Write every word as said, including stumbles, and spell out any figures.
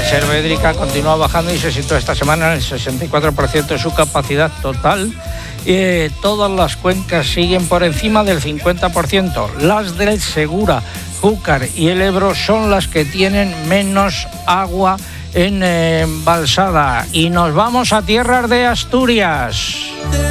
reserva hídrica continúa bajando y se sitúa esta semana en el sesenta y cuatro por ciento de su capacidad total. Eh, todas las cuencas siguen por encima del cincuenta por ciento. Las del Segura, Júcar y el Ebro son las que tienen menos agua en eh, embalsada. Y nos vamos a tierras de Asturias.